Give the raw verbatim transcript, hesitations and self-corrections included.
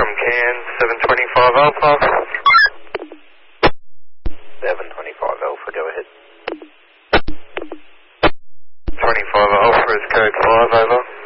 From Can seven twenty-five Alpha. seven twenty-five Alpha, go ahead. twenty-five Alpha is code five, over.